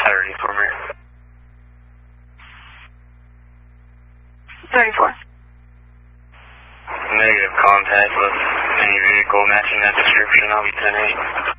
30 for me. 34. Negative contact with any vehicle matching that description. I'll be 10-8.